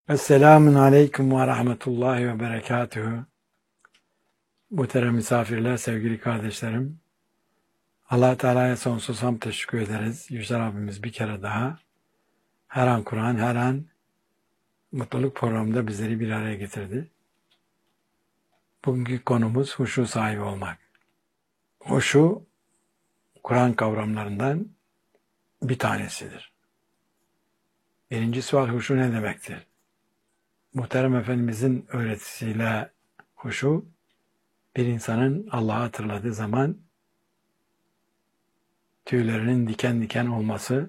Esselamun aleyküm ve rahmetullahi ve berekatühü. Muhterem misafirler, sevgili kardeşlerim. Allah Teala'ya sonsuz hamd teşekkür ederiz. Yüce Rabbimiz bir kere daha her an Kur'an, her an mutluluk programında bizleri bir araya getirdi. Bugünkü konumuz huşu sahibi olmak. Huşu, Kur'an kavramlarından bir tanesidir. Birinci sual, huşu ne demektir? Muhterem Efendimizin öğretisiyle huşu, bir insanın Allah'ı hatırladığı zaman tüylerinin diken diken olması,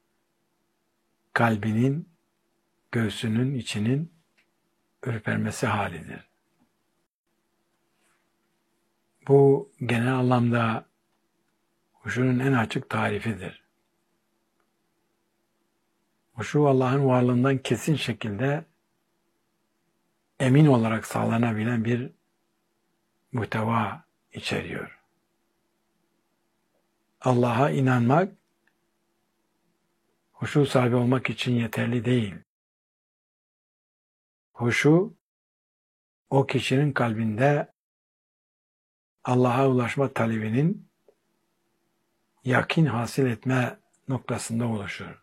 kalbinin, göğsünün, içinin ürpermesi halidir. Bu genel anlamda huşunun en açık tarifidir. Huşu Allah'ın varlığından kesin şekilde emin olarak sağlanabilen bir muhteva içeriyor. Allah'a inanmak, huşu sahibi olmak için yeterli değil. Huşu, o kişinin kalbinde Allah'a ulaşma talebinin yakin hasıl etme noktasında oluşur.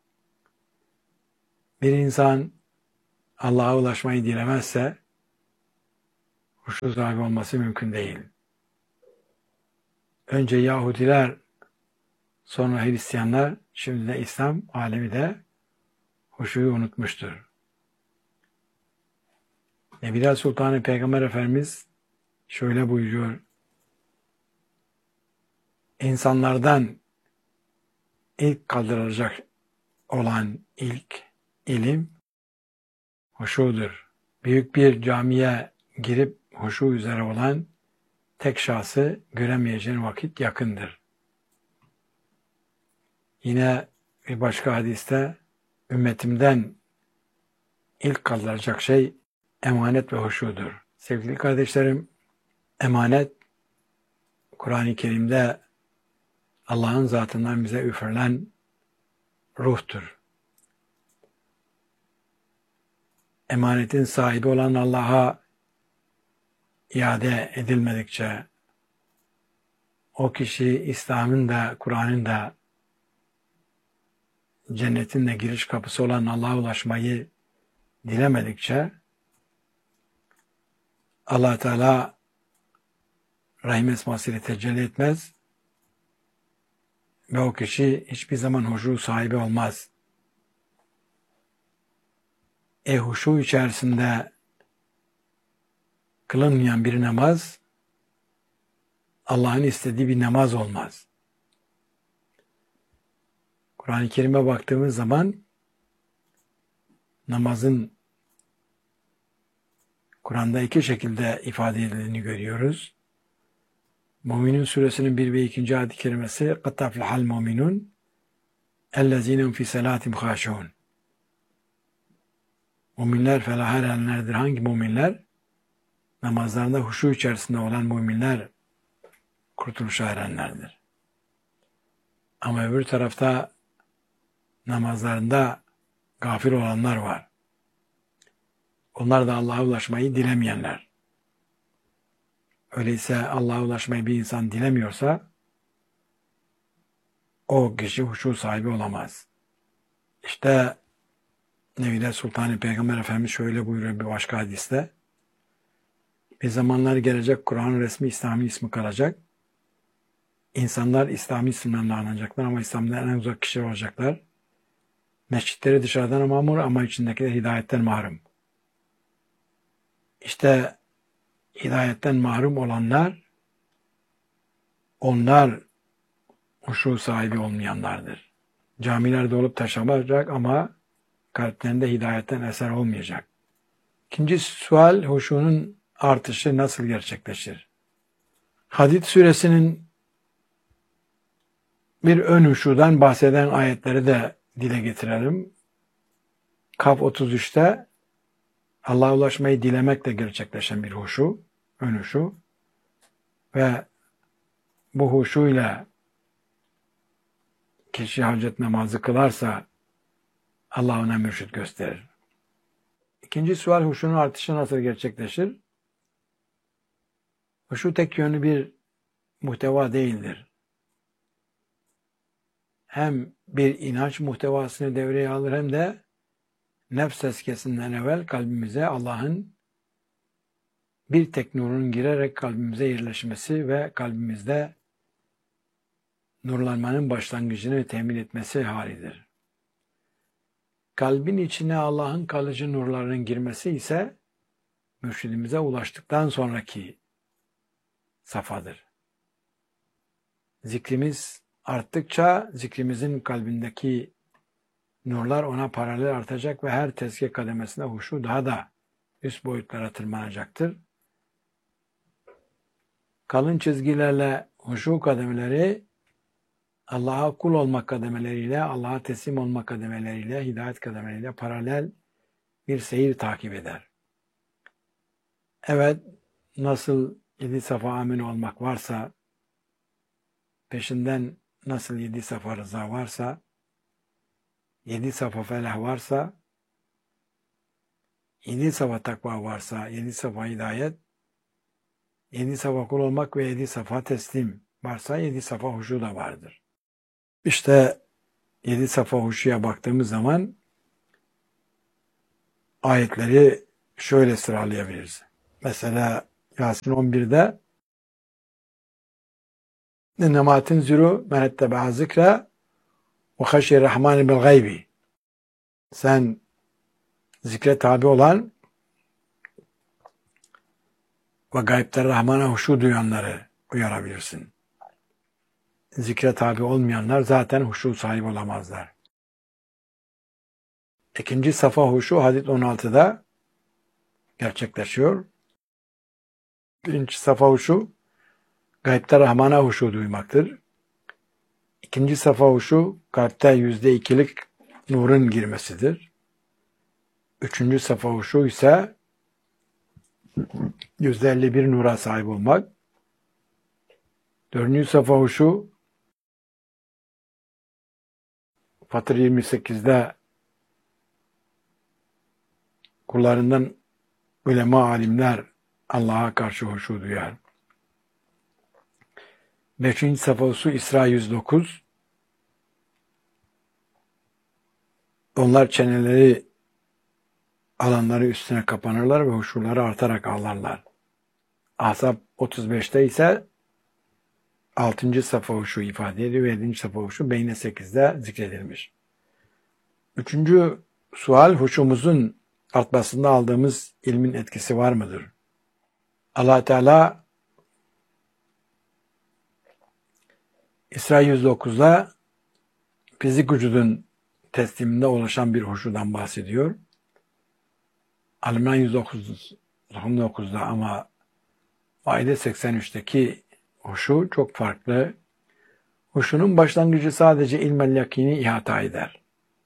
Bir insan Allah'a ulaşmayı dilemezse huşu sahibi olması mümkün değil. Önce Yahudiler, sonra Hristiyanlar, şimdi de İslam alemi de huşuyu unutmuştur. Nebiler Sultanı Peygamber Efendimiz şöyle buyuruyor: İnsanlardan ilk kaldırılacak olan ilk ilim huşudur. Büyük bir camiye girip huşu üzere olan tek şahsı göremeyeceğin vakit yakındır. Yine bir başka hadiste ümmetimden ilk kaldırılacak şey emanet ve huşudur. Sevgili kardeşlerim, emanet Kur'an-ı Kerim'de Allah'ın zatından bize üfürülen ruhtur. Emanetin sahibi olan Allah'a iade edilmedikçe o kişi İslam'ın da Kur'an'ın da cennetin de giriş kapısı olan Allah'a ulaşmayı dilemedikçe Allah Teala rahim esmasıyla tecelli etmez ve o kişi hiçbir zaman huşu sahibi olmaz. Huşu içerisinde kılınmayan bir namaz Allah'ın istediği bir namaz olmaz. Kur'an-ı Kerim'e baktığımız zaman namazın Kur'an'da iki şekilde ifade edildiğini görüyoruz. Müminun suresinin 1 ve 2. ayet-i kerimesi قَدْ تَفْلَحَ الْمُؤْمِنُونَ اَلَّذ۪ينَ فِي سَلَاتِهِمْ خَاشِعُونَ. Müminler felaha erenlerdir. Hangi müminler? Namazlarında huşu içerisinde olan müminler kurtuluşa erenlerdir. Ama öbür tarafta namazlarında gafil olanlar var. Onlar da Allah'a ulaşmayı dilemeyenler. Öyleyse Allah'a ulaşmayı bir insan dilemiyorsa o kişi huşu sahibi olamaz. İşte Nebiler Sultanı Peygamber Efendimiz şöyle buyuruyor bir başka hadiste: bir zamanlar gelecek, Kur'an'ın resmi İslami ismi kalacak. İnsanlar İslami isimlerle anacaklar ama İslam'dan en uzak kişiler olacaklar. Mescitleri dışarıdan mamur ama içindekiler hidayetten mahrum. İşte hidayetten mahrum olanlar, onlar huşu sahibi olmayanlardır. Camilerde olup taşamayacak ama kalplerinde hidayetten eser olmayacak. İkinci sual, huşunun artışı nasıl gerçekleşir? Hadid suresinin bir ön huşudan bahseden ayetleri de dile getirelim. Kaf 33'te Allah'a ulaşmayı dilemekle gerçekleşen bir huşu, ön huşu ve bu huşuyla kişi hacet namazı kılarsa Allah ona mürşit gösterir. İkinci sual, huşunun artışı nasıl gerçekleşir? Huşu tek yönlü bir muhteva değildir. Hem bir inanç muhtevasını devreye alır hem de nefs tezkiyesinden evvel kalbimize Allah'ın bir tek nurun girerek kalbimize yerleşmesi ve kalbimizde nurlanmanın başlangıcını temin etmesi halidir. Kalbin içine Allah'ın kalıcı nurlarının girmesi ise mürşidimize ulaştıktan sonraki safhadır. Zikrimiz arttıkça zikrimizin kalbindeki nurlar ona paralel artacak ve her tezkiye kademesinde huşu daha da üst boyutlara tırmanacaktır. Kalın çizgilerle huşu kademeleri Allah'a kul olmak kademeleriyle, Allah'a teslim olmak kademeleriyle, hidayet kademeleriyle paralel bir seyir takip eder. Evet, nasıl 7 safa amin olmak varsa, peşinden nasıl 7 safa rıza varsa, 7 safa felah varsa, 7 safa takva varsa, 7 safa hidayet, 7 safa kul olmak ve 7 safa teslim varsa 7 safa huşu da vardır. İşte 7 safa huşuya baktığımız zaman ayetleri şöyle sıralayabiliriz. Mesela Yasin 11'de İnnemâ tinziru men ettebe'a zikre ve haşyer rahmani bil gaybi. Sen zikre tabi olan ve gaybde Rahman'a huşu duyanları uyarabilirsin. Zikre tabi olmayanlar zaten huşu sahibi olamazlar. İkinci safa huşu hadis 16'da gerçekleşiyor. Birinci safa huşu gaybde Rahman'a huşu duymaktır. İkinci safa huşu kalpte %2'lik nurun girmesidir. Üçüncü safa huşu ise %51 nura sahip olmak. Dördüncü safa huşu Fatır 28'de kullarından ulema alimler Allah'a karşı huşu duyar. Beşinci safa huşu İsra 109. Onlar çeneleri alanları üstüne kapanırlar ve huşuları artarak ağlarlar. Ahzab 35'te ise 6. safa huşu ifade ediyor ve 7. safa huşu Beyne 8'de zikredilmiş. Üçüncü sual, huşumuzun artmasında aldığımız ilmin etkisi var mıdır? Allah Teala İsra 109'da fizik vücudun tesliminde ulaşan bir huşudan bahsediyor. Al-İmran 109'da ama Maide 83'teki huşu çok farklı. Huşunun başlangıcı sadece ilmel yakini ihata eder.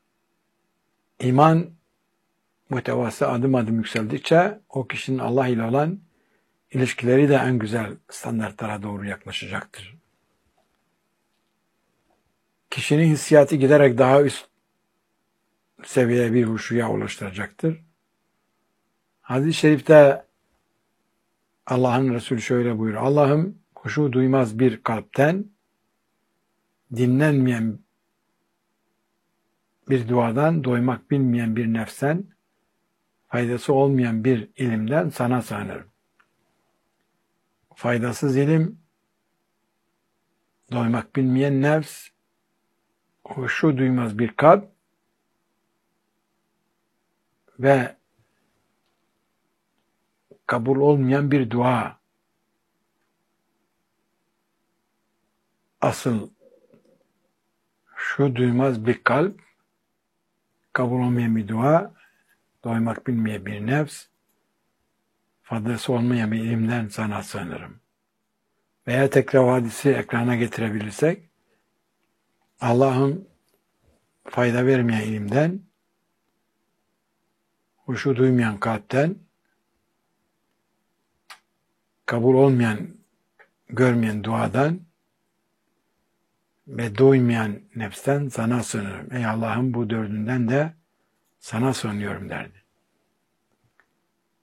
İman muhtevası adım adım yükseldikçe o kişinin Allah ile olan ilişkileri de en güzel standartlara doğru yaklaşacaktır. Kişinin hissiyatı giderek daha üst seviyeye bir huşuya ulaştıracaktır. Hadis-i şerifte Allah'ın Resulü şöyle buyuruyor. Allah'ım huşu duymaz bir kalpten, dinlenmeyen bir duadan, doymak bilmeyen bir nefsten, faydası olmayan bir ilimden sana sığınırım. Faydasız ilim, doymak bilmeyen nefs, huşu duymaz bir kalp ve kabul olmayan bir dua. Asıl şu duymaz bir kalp, kabul olmayan bir dua, doymak bilmeyen bir nefs, faydası olmayan bir ilimden sana sığınırım. Veya tekrar o hadisi ekrana getirebilirsek, Allah'ın fayda vermeyen ilimden, huşu duymayan kalpten, kabul olmayan, görmeyen duadan ve doymayan nefsten sana sığınırım. Ey Allah'ım bu dördünden de sana sığınıyorum derdi.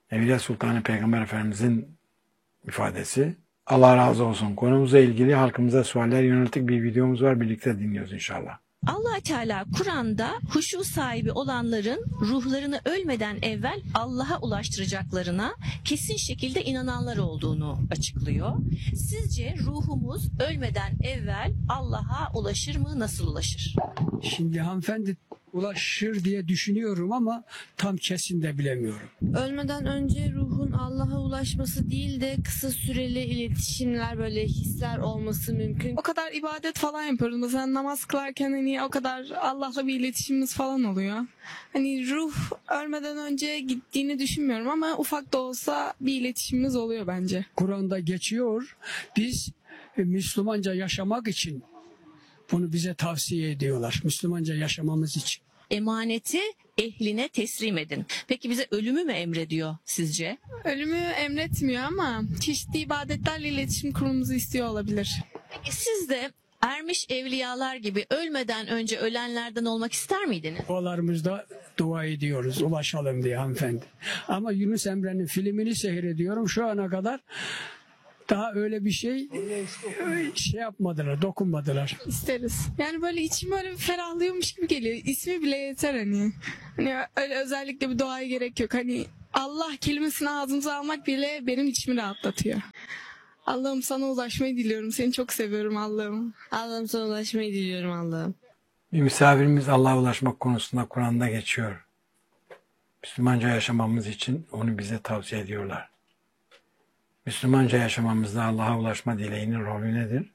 Evliya Sultanı Peygamber Efendimizin ifadesi. Allah razı olsun. Konumuzla ilgili halkımıza sualler yönelik bir videomuz var. Birlikte dinliyoruz inşallah. Allah Teala Kur'an'da huşu sahibi olanların ruhlarını ölmeden evvel Allah'a ulaştıracaklarına kesin şekilde inananlar olduğunu açıklıyor. Sizce ruhumuz ölmeden evvel Allah'a ulaşır mı? Nasıl ulaşır? Şimdi hanımefendi ulaşır diye düşünüyorum ama tam kesin de bilemiyorum. Ölmeden önce ruhun Allah'a ulaşması değil de kısa süreli iletişimler, böyle hisler olması mümkün. O kadar ibadet falan yapıyoruz. Mesela namaz kılarken hani o kadar Allah'la bir iletişimimiz falan oluyor. Hani ruh ölmeden önce gittiğini düşünmüyorum ama ufak da olsa bir iletişimimiz oluyor bence. Kur'an'da geçiyor. Biz Müslümanca yaşamak için bunu bize tavsiye ediyorlar. Müslümanca yaşamamız için. Emaneti ehline teslim edin. Peki bize ölümü mü emrediyor sizce? Ölümü emretmiyor ama çeşitli ibadetlerle iletişim kurmamızı istiyor olabilir. Peki siz de ermiş evliyalar gibi ölmeden önce ölenlerden olmak ister miydiniz? Dualarımızda dua ediyoruz ulaşalım diye hanımefendi. Ama Yunus Emre'nin filmini seyrediyorum. Şu ana kadar daha öyle bir şey yapmadılar, dokunmadılar. İsteriz. Yani böyle içim böyle bir ferahlıyormuş gibi geliyor. İsmi bile yeter hani. Hani öyle özellikle bir duaya gerek yok. Hani Allah kelimesini ağzımıza almak bile benim içimi rahatlatıyor. Allah'ım sana ulaşmayı diliyorum. Seni çok seviyorum Allah'ım. Allah'ım sana ulaşmayı diliyorum Allah'ım. Bir misafirimiz Allah'a ulaşmak konusunda Kur'an'da geçiyor. Müslümanca yaşamamız için onu bize tavsiye ediyorlar. Müslümanca yaşamamızda Allah'a ulaşma dileğinin rolü nedir?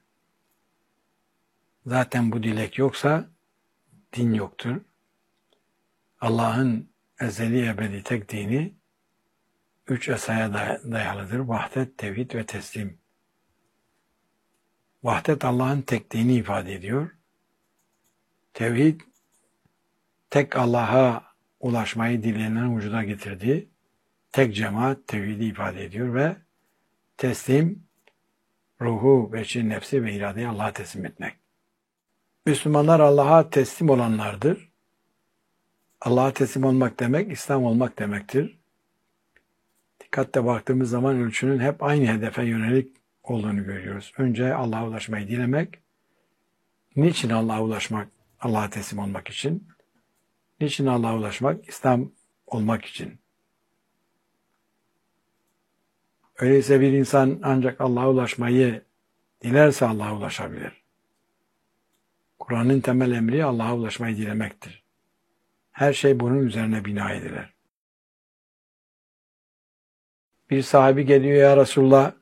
Zaten bu dilek yoksa din yoktur. Allah'ın ezeli ebedi tek dini 3 esaya dayalıdır. Vahdet, tevhid ve teslim. Vahdet Allah'ın tekliğini ifade ediyor. Tevhid, tek Allah'a ulaşmayı dileyenlerin vücuda getirdiği tek cemaat tevhidi ifade ediyor ve teslim, ruhu, beşi, nefsi ve iradeyi Allah'a teslim etmek. Müslümanlar Allah'a teslim olanlardır. Allah'a teslim olmak demek, İslam olmak demektir. Dikkatle baktığımız zaman ölçünün hep aynı hedefe yönelik olduğunu görüyoruz. Önce Allah'a ulaşmayı dilemek. Niçin Allah'a ulaşmak? Allah'a teslim olmak için. Niçin Allah'a ulaşmak? İslam olmak için. Öyleyse bir insan ancak Allah'a ulaşmayı dilerse Allah'a ulaşabilir. Kur'an'ın temel emri Allah'a ulaşmayı dilemektir. Her şey bunun üzerine bina edilir. Bir sahibi geliyor, ya Resulullah,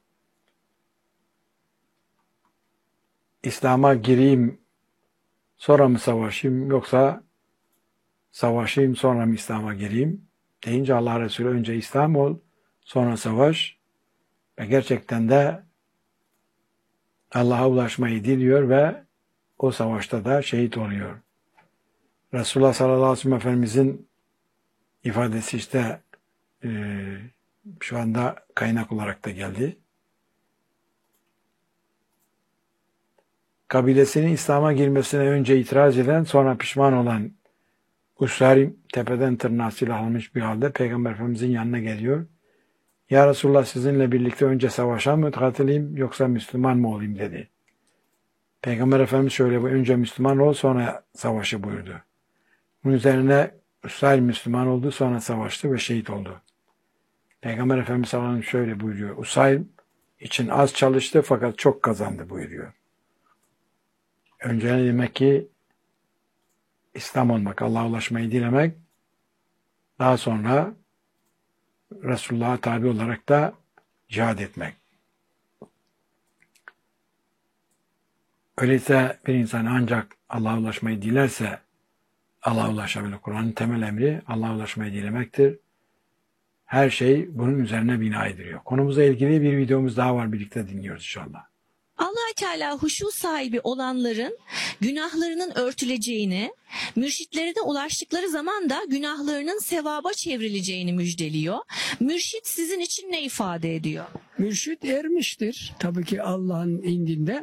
İslam'a gireyim sonra mı savaşayım yoksa savaşayım sonra mı İslam'a gireyim deyince Allah Resulü önce İslam ol sonra savaş ve gerçekten de Allah'a ulaşmayı diliyor ve o savaşta da şehit oluyor. Resulullah sallallahu aleyhi ve sellem Efendimizin ifadesi işte şu anda kaynak olarak da geldi. Kabilesinin İslam'a girmesine önce itiraz eden, sonra pişman olan Usayrim tepeden tırnağa silahlanmış bir halde Peygamber Efendimizin yanına geliyor. Ya Resulullah, sizinle birlikte önce savaşa mı katılayım yoksa Müslüman mı olayım dedi. Peygamber Efendimiz şöyle, önce Müslüman ol sonra savaşı buyurdu. Bunun üzerine Usayrim Müslüman oldu, sonra savaştı ve şehit oldu. Peygamber Efendimiz sallallahu aleyhi ve sellem şöyle buyuruyor. Usayrim için az çalıştı fakat çok kazandı buyuruyor. Önce demek ki İslam olmak, Allah'a ulaşmayı dilemek, daha sonra Resulullah'a tabi olarak da cihad etmek. Öyleyse bir insan ancak Allah'a ulaşmayı dilerse Allah'a ulaşabilir. Kur'an'ın temel emri Allah'a ulaşmayı dilemektir. Her şey bunun üzerine bina ediliyor. Konumuzla ilgili bir videomuz daha var. Birlikte dinliyoruz inşallah. Allah Teala huşu sahibi olanların günahlarının örtüleceğini, mürşitlerine ulaştıkları zaman da günahlarının sevaba çevrileceğini müjdeliyor. Mürşit sizin için ne ifade ediyor? Mürşit ermiştir tabii ki Allah'ın indinde.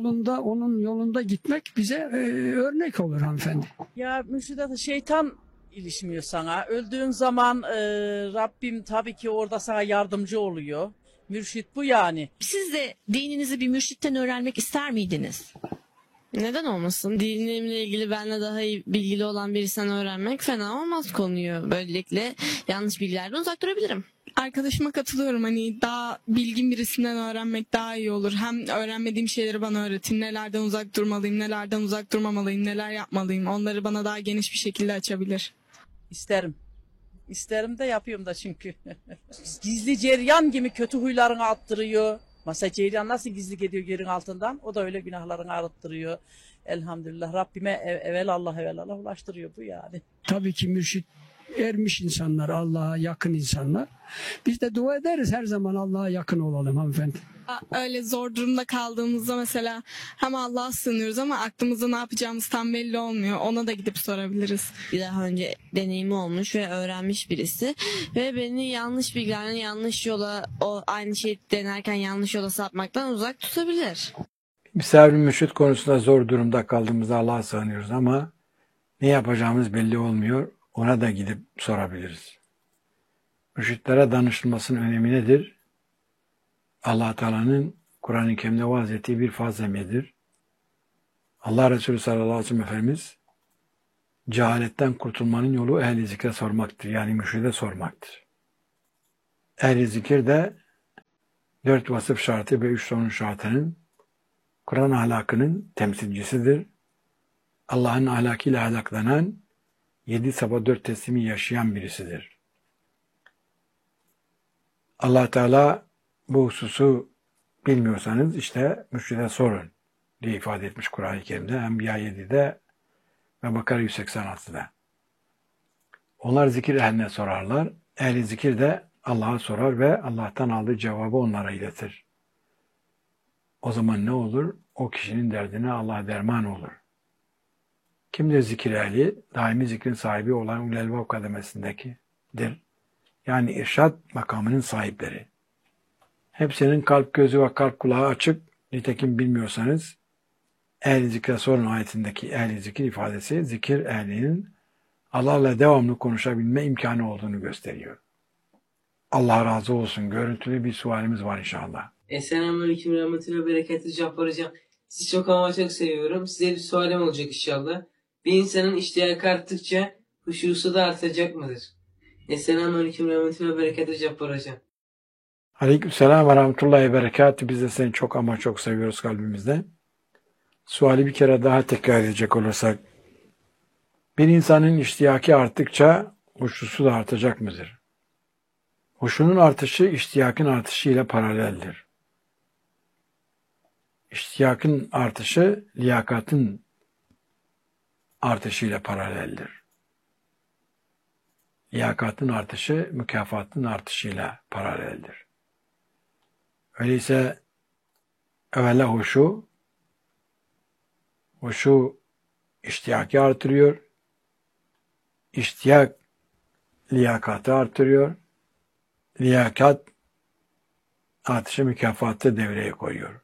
Onun yolunda gitmek bize örnek olur hanımefendi. Ya mürşidat, şeytan ilişmiyor sana. Öldüğün zaman Rabbim tabii ki orada sana yardımcı oluyor. Mürşit bu yani. Siz de dininizi bir mürşitten öğrenmek ister miydiniz? Neden olmasın? Dinimle ilgili benle daha iyi bilgili olan birisinden öğrenmek fena olmaz konuyu. Böylelikle yanlış bilgilerden uzak durabilirim. Arkadaşıma katılıyorum, hani daha bilgin birisinden öğrenmek daha iyi olur. Hem öğrenmediğim şeyleri bana öğretin. Nelerden uzak durmalıyım, nelerden uzak durmamalıyım, neler yapmalıyım. Onları bana daha geniş bir şekilde açabilir. İsterim. İsterim de yapıyorum da çünkü. Gizli ceryan gibi kötü huylarını attırıyor. Mesela ceryan nasıl gizli gidiyor yerin altından? O da öyle günahlarını arıttırıyor. Elhamdülillah Rabbime evelallah ulaştırıyor bu yani. Tabii ki mürşit ermiş insanlar, Allah'a yakın insanlar. Biz de dua ederiz her zaman Allah'a yakın olalım hanımefendi. Öyle zor durumda kaldığımızda mesela hem Allah'a sığınıyoruz ama aklımızda ne yapacağımız tam belli olmuyor. Ona da gidip sorabiliriz. Daha önce deneyimi olmuş ve öğrenmiş birisi ve beni yanlış bilgilerden yanlış yola, o aynı şeyi denerken yanlış yola sapmaktan uzak tutabilir. Misafir mürşit konusunda zor durumda kaldığımızda Allah'a sığınıyoruz ama ne yapacağımız belli olmuyor. Ona da gidip sorabiliriz. Mürşitlere danışılmasının önemi nedir? Allah Teala'nın Kur'an-ı Kerim'de vaaz ettiği bir farz emridir. Allah Resulü sallallahu aleyhi ve sellem Efendimiz cehaletten kurtulmanın yolu ehli zikre sormaktır. Yani mürşide sormaktır. Ehli zikir de 4 vasıf şartı ve 3 sonun şartının Kur'an ahlakının temsilcisidir. Allah'ın ahlakıyla ahlaklanan 7 sabah 4 teslimi yaşayan birisidir. Allah Teala bu hususu bilmiyorsanız işte mürşide sorun diye ifade etmiş Kur'an-ı Kerim'de. Enbiya 7'de ve Bakara 186'da. Onlar zikir ehline sorarlar. Ehli zikir de Allah'a sorar ve Allah'tan aldığı cevabı onlara iletir. O zaman ne olur? O kişinin derdine Allah derman olur. Kimdir zikir ehli? Daimi zikrin sahibi olan ulel-vav kademesindekidir. Yani irşad makamının sahipleri. Hepsinin kalp gözü ve kalp kulağı açık. Nitekim bilmiyorsanız ehl-i zikre sorun ayetindeki ehl-i zikir ifadesi zikir ehlinin Allah'la devamlı konuşabilme imkanı olduğunu gösteriyor. Allah razı olsun. Görüntülü bir sualimiz var inşallah. Selamünaleyküm rahmetullah berekatü Cabbar hocam. Sizi çok ama çok seviyorum. Size bir sualim olacak inşallah. Bir insanın iştiyakı arttıkça huşusu da artacak mıdır? Selamünaleyküm rahmetullah berekatü Cabbar hocam. Aleykümselam ve rahmetullahi berekatü. Biz de seni çok ama çok seviyoruz kalbimizde. Suali bir kere daha tekrar edecek olursak. Bir insanın iştiyakı arttıkça huşusu da artacak mıdır? Huşunun artışı iştiyakın artışıyla paraleldir. İştiyakın artışı liyakatın artışıyla paraleldir. Liyakatın artışı mükafatın artışıyla paraleldir. Öyleyse evvela huşu iştiyakı artırıyor. İştiyak liyakatı artırıyor. Liyakat artışı mükafatı devreye koyuyor.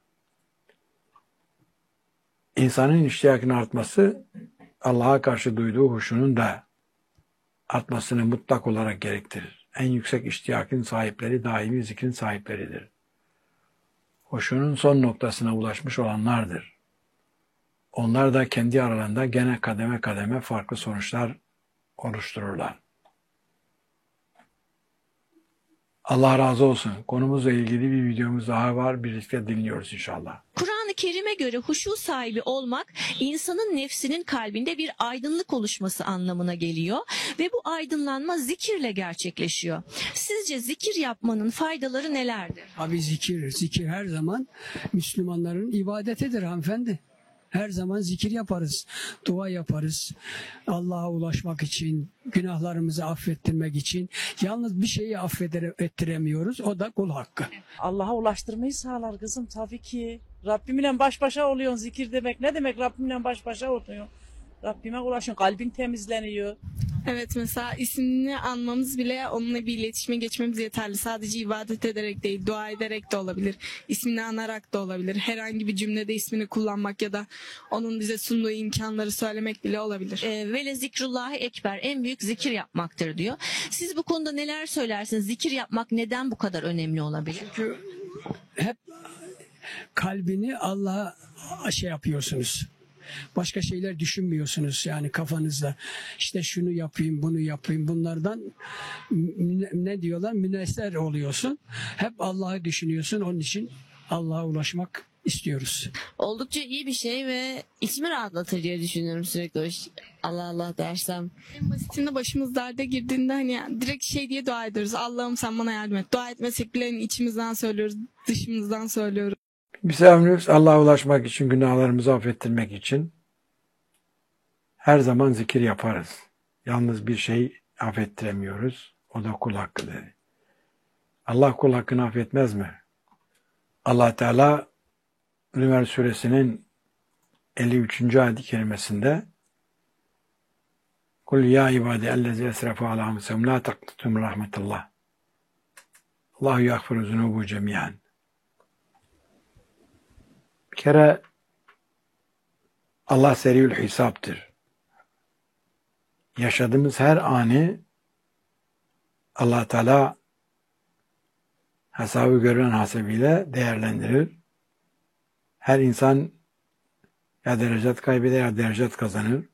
İnsanın iştiyakının artması Allah'a karşı duyduğu huşunun da artmasını mutlak olarak gerektirir. En yüksek iştiyakın sahipleri daimi zikrin sahipleridir. Huşunun son noktasına ulaşmış olanlardır. Onlar da kendi aralarında gene kademe kademe farklı sonuçlar oluştururlar. Allah razı olsun. Konumuzla ilgili bir videomuz daha var. Birlikte dinliyoruz inşallah. Kur'an-ı Kerim'e göre huşu sahibi olmak insanın nefsinin kalbinde bir aydınlık oluşması anlamına geliyor ve bu aydınlanma zikirle gerçekleşiyor. Sizce zikir yapmanın faydaları nelerdir? Abi zikir her zaman Müslümanların ibadetidir hanımefendi. Her zaman zikir yaparız, dua yaparız. Allah'a ulaşmak için, günahlarımızı affettirmek için. Yalnız bir şeyi affettiremiyoruz, o da kul hakkı. Allah'a ulaştırmayı sağlar kızım tabii ki. Rabbimle baş başa oluyorsun zikir demek. Ne demek Rabbimle baş başa oluyorsun? Rabbime ulaşın, kalbin temizleniyor. Evet, mesela ismini anmamız bile onunla bir iletişime geçmemiz yeterli. Sadece ibadet ederek değil, dua ederek de olabilir. İsmini anarak da olabilir. Herhangi bir cümlede ismini kullanmak ya da onun bize sunduğu imkanları söylemek bile olabilir. Vele zikrullahi ekber, en büyük zikir yapmaktır diyor. Siz bu konuda neler söylersiniz? Zikir yapmak neden bu kadar önemli olabilir? Çünkü hep kalbini Allah'a şey yapıyorsunuz. Başka şeyler düşünmüyorsunuz yani kafanızda. İşte şunu yapayım, bunu yapayım. Bunlardan ne diyorlar? Münesser oluyorsun. Hep Allah'ı düşünüyorsun. Onun için Allah'a ulaşmak istiyoruz. Oldukça iyi bir şey ve içimi rahatlatır diye düşünüyorum sürekli. Allah Allah dersem. En basitinde başımız derde girdiğinde hani direkt şey diye dua ediyoruz. Allah'ım sen bana yardım et. Dua etmesek bile hani içimizden söylüyoruz, dışımızdan söylüyoruz. Biz emrimiz Allah'a ulaşmak için, günahlarımızı affettirmek için her zaman zikir yaparız. Yalnız bir şey affettiremiyoruz. O da kul hakkı dedi. Allah kul hakkını affetmez mi? Allah Teala Zümer suresinin 53. ayet-i kerimesinde Kul ya ibadi ellezî esrafu alâ enfusihim lâ taknatû min rahmetillah. Allahu yagfiru zunûbu cemiyan. Bir kere Allah seriül hesaptır. Yaşadığımız her anı Allah Teala hesabı gören hasebiyle değerlendirir. Her insan ya derecet kaybeder ya derecet kazanır.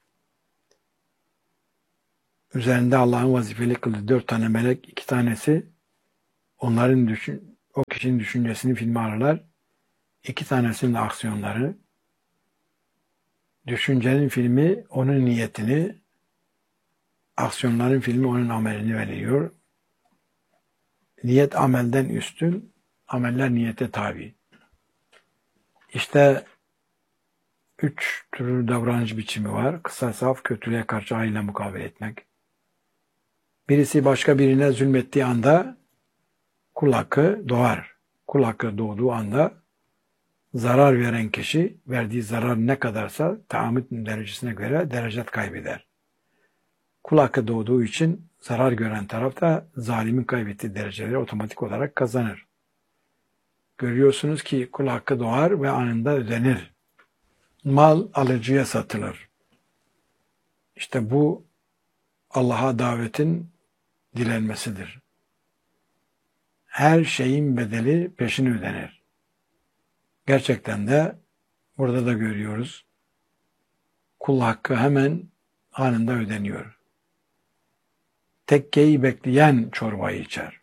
Üzerinde Allah'ın vazifeli kıldığı 4 tane melek, 2 tanesi onların o kişinin düşüncesini filme alırlar. 2 tanesinin de aksiyonları. Düşüncenin filmi onun niyetini, aksiyonların filmi onun amelini veriyor. Niyet amelden üstün, ameller niyete tabi. İşte 3 türlü davranış biçimi var. Kısa saf, kötülüğe karşı hayırla mukabele etmek. Birisi başka birine zulmettiği anda kul hakkı doğar. Kul hakkı doğduğu anda zarar veren kişi verdiği zarar ne kadarsa tahammül derecesine göre derecet kaybeder. Kul hakkı doğduğu için zarar gören taraf da zalimin kaybettiği dereceleri otomatik olarak kazanır. Görüyorsunuz ki kul hakkı doğar ve anında ödenir. Mal alıcıya satılır. İşte bu Allah'a davetin dilenmesidir. Her şeyin bedeli peşin ödenir. Gerçekten de burada da görüyoruz. Kul hakkı hemen anında ödeniyor. Tekkeyi bekleyen çorbayı içer.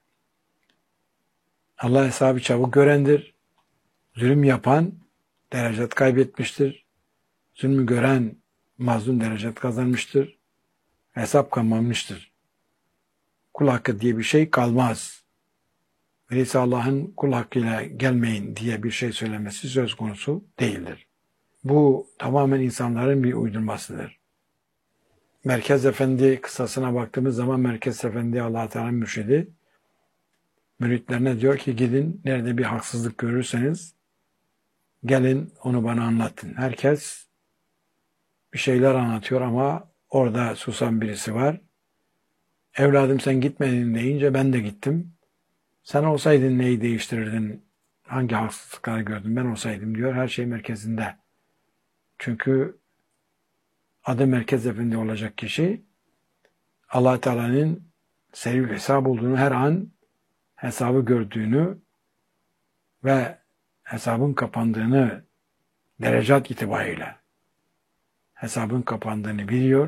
Allah hesabı çabuk görendir. Zulüm yapan derecet kaybetmiştir. Zulmü gören mazlum derecet kazanmıştır. Hesap kalmamıştır. Kul hakkı diye bir şey kalmaz. Öyleyse Allah'ın kul hakkıyla gelmeyin diye bir şey söylemesi söz konusu değildir. Bu tamamen insanların bir uydurmasıdır. Merkez Efendi kıssasına baktığımız zaman Merkez Efendi Allah-u Teala mürşidi müritlerine diyor ki gidin nerede bir haksızlık görürseniz gelin onu bana anlatın. Herkes bir şeyler anlatıyor ama orada susan birisi var. Evladım sen gitmedin deyince ben de gittim. Sen olsaydın neyi değiştirirdin? Hangi haksızlıkları gördün? Ben olsaydım diyor. Her şey merkezinde. Çünkü adı Merkez Efendi olacak kişi Allah Teala'nın serül hesap olduğunu, her an hesabı gördüğünü ve hesabın kapandığını derecat itibariyle hesabın kapandığını biliyor.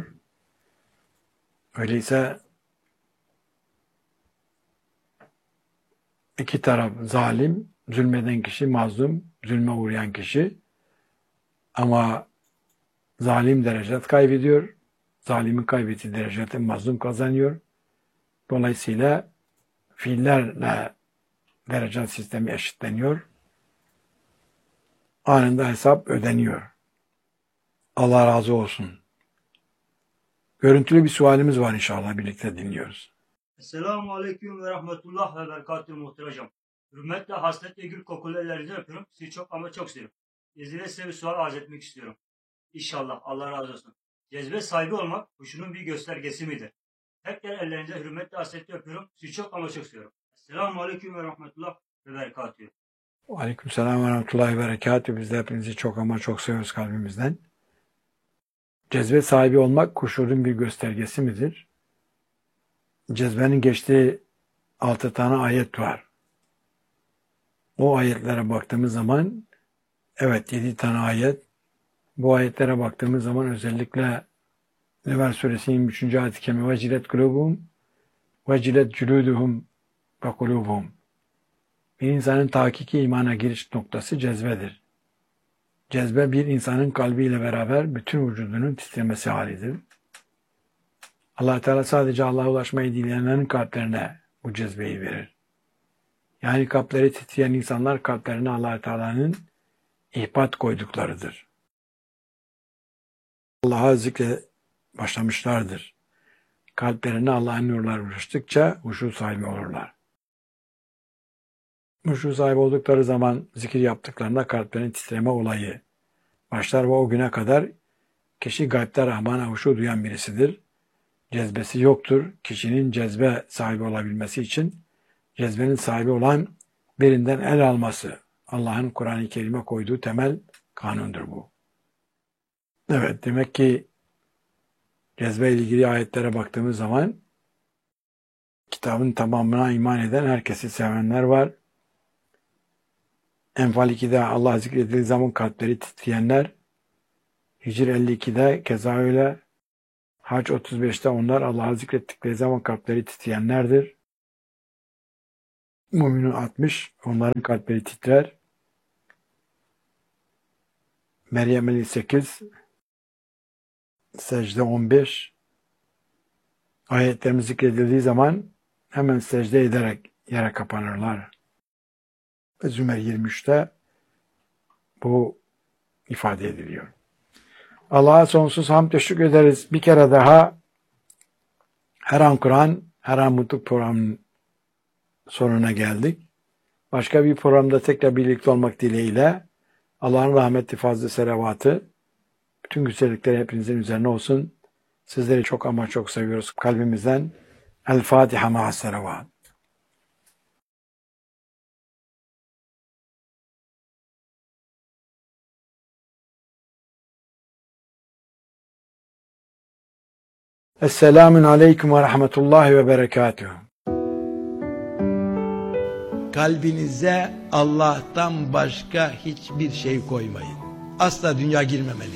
Öyleyse iki taraf zalim, zulmeden kişi mazlum, zulme uğrayan kişi ama zalim derecet kaybediyor. Zalimin kaybettiği dereceti mazlum kazanıyor. Dolayısıyla fiillerle derecet sistemi eşitleniyor. Anında hesap ödeniyor. Allah razı olsun. Görüntülü bir sualimiz var inşallah birlikte dinliyoruz. Esselamu Aleyküm ve Rahmetullah ve Berekatuhu muhteracım. Hürmetle, hasretle, gül kokulu ellerinizden öpüyorum. Sizi çok ama çok seviyorum. İzninizle size bir sual arz etmek istiyorum. İnşallah. Allah razı olsun. Cezbe sahibi olmak huşunun bir göstergesi midir? Tekrar ellerinize hürmetle hasretle öpüyorum. Sizi çok ama çok seviyorum. Esselamu Aleyküm ve Rahmetullah ve Berekatühü. Aleykümselam ve rahmetullahi ve berekatühü. Biz de hepinizi çok ama çok seviyoruz kalbimizden. Cezbe sahibi olmak huşunun bir göstergesi midir? Cezbenin geçtiği 6 tane ayet var. O ayetlere baktığımız zaman, evet 7 tane ayet. Bu ayetlere baktığımız zaman özellikle Nevel Suresi 23. ayet-i kerime vecilet kulubuhum vecilet culuduhum ve kulubuhum. Bir insanın hakiki imana giriş noktası cezbedir. Cezbe bir insanın kalbiyle beraber bütün vücudunun titremesi halidir. Allah Teala sadece Allah'a ulaşmayı dileyenlerin kalplerine bu cezbeyi verir. Yani kalpleri titreyen insanlar kalplerine Allah Teala'nın ihbat koyduklarıdır. Allah'a zikre başlamışlardır. Kalplerine Allah'ın nurları ulaştıkça huşu sahibi olurlar. Huşu sahibi oldukları zaman zikir yaptıklarında kalplerin titreme olayı başlar ve o güne kadar kişi kalpte Rahman'a huşu duyan birisidir. Cezbesi yoktur. Kişinin cezbe sahibi olabilmesi için cezbenin sahibi olan birinden el alması Allah'ın Kur'an-ı Kerim'e koyduğu temel kanundur bu. Evet, demek ki cezbe ile ilgili ayetlere baktığımız zaman kitabın tamamına iman eden, herkesi sevenler var. Enfal 2'de Allah zikredildiği zaman kalpleri titreyenler, Hicr 52'de keza öyle, Hac 35'te onlar Allah'ı zikrettikleri zaman kalpleri titreyenlerdir. Müminun 60, onların kalpleri titrer. Meryem 58, Secde 15, ayetlerimiz zikredildiği zaman hemen secde ederek yere kapanırlar. Ve Zümer 23'te bu ifade ediliyor. Allah'a sonsuz hamd ve şükür ederiz. Bir kere daha her an Kur'an, her an Mutluluk programının sonuna geldik. Başka bir programda tekrar birlikte olmak dileğiyle Allah'ın rahmeti, fazlı selavatı, bütün güzellikleri hepinizin üzerine olsun. Sizleri çok ama çok seviyoruz kalbimizden. El Fatiha ma'as selavat. Esselamun aleyküm ve rahmetullahi ve berekatühü. Kalbinize Allah'tan başka hiçbir şey koymayın. Asla dünya girmemeli.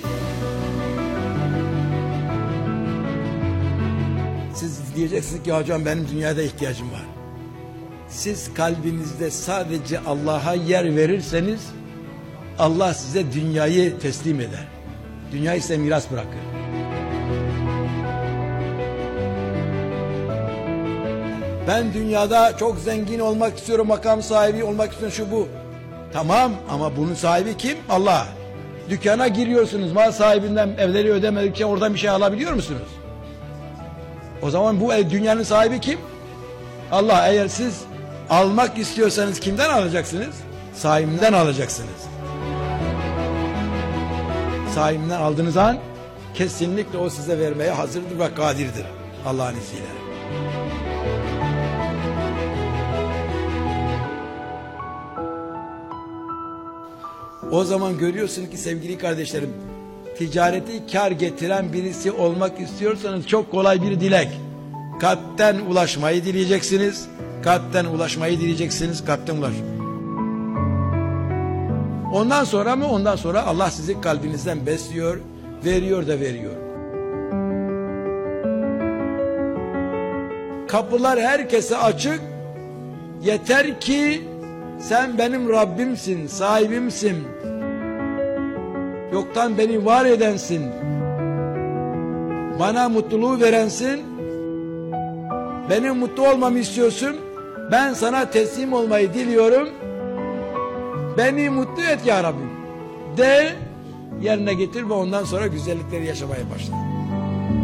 Siz diyeceksiniz ki hocam benim dünyada ihtiyacım var. Siz kalbinizde sadece Allah'a yer verirseniz Allah size dünyayı teslim eder. Dünyayı size miras bırakır. Ben dünyada çok zengin olmak istiyorum, makam sahibi olmak istiyorum, şu bu. Tamam ama bunun sahibi kim? Allah. Dükkana giriyorsunuz, mal sahibinden evleri ödemedikçe oradan bir şey alabiliyor musunuz? O zaman bu dünyanın sahibi kim? Allah. Eğer siz almak istiyorsanız kimden alacaksınız? Sahibinden alacaksınız. Sahibinden aldığınız an kesinlikle o size vermeye hazırdır ve kadirdir Allah'ın izniyle. O zaman görüyorsun ki sevgili kardeşlerim, ticareti kar getiren birisi olmak istiyorsanız çok kolay bir dilek. Kalpten ulaşmayı dileyeceksiniz. Kalpten ulaşmayı dileyeceksiniz. Kalpten ulaş. Ondan sonra mı? Ondan sonra Allah sizi kalbinizden besliyor, veriyor da veriyor. Kapılar herkese açık. Yeter ki sen benim Rabbimsin, sahibimsin. Yoktan beni var edensin. Bana mutluluğu verensin. Benim mutlu olmamı istiyorsun. Ben sana teslim olmayı diliyorum. Beni mutlu et ya Rabbim. De, yerine getir ve ondan sonra güzellikleri yaşamaya başla.